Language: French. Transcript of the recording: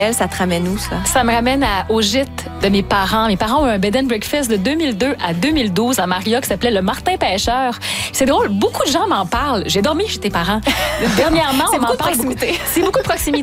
Ça te ramène où, ça? Ça me ramène au gîte de mes parents. Mes parents ont eu un bed and breakfast de 2002 à 2012 à Maria qui s'appelait le Martin Pêcheur. C'est drôle, beaucoup de gens m'en parlent. J'ai dormi chez tes parents. Dernièrement, on m'en parle beaucoup. C'est beaucoup de proximité.